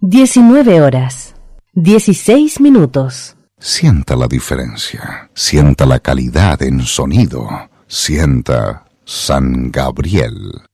19:16. Sienta la diferencia. Sienta la calidad en sonido. Sienta San Gabriel.